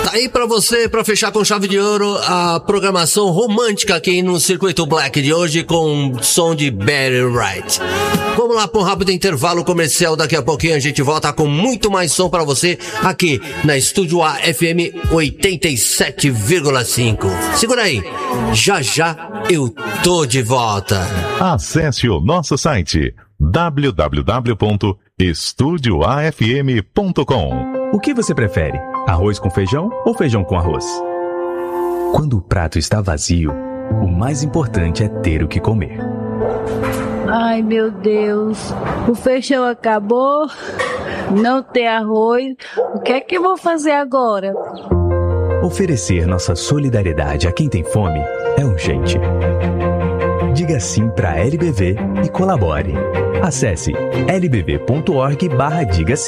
Tá aí pra você, pra fechar com chave de ouro, a programação romântica aqui no Circuito Black de hoje com som de Barry White. Vamos lá pra um rápido intervalo comercial, daqui a pouquinho a gente volta com muito mais som pra você aqui na Estúdio A FM 87,5. Segura aí, já eu tô de volta. Acesse o nosso site www.estudioafm.com. O que você prefere? Arroz com feijão ou feijão com arroz? Quando o prato está vazio, o mais importante é ter o que comer. Ai, meu Deus, o feijão acabou, não tem arroz, o que é que eu vou fazer agora? Oferecer nossa solidariedade a quem tem fome é urgente. Diga sim para a LBV e colabore. Acesse lbv.org/diga-sim.